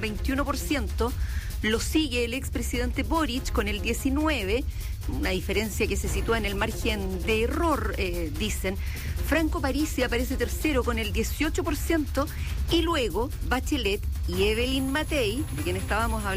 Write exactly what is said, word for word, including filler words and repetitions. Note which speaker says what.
Speaker 1: veintiuno por ciento. Lo sigue el expresidente Boric con el diecinueve por ciento, una diferencia que se sitúa en el margen de error, eh, dicen. Franco Parisi aparece tercero con el dieciocho por ciento y luego Bachelet y Evelyn Matei, de quien estábamos hablando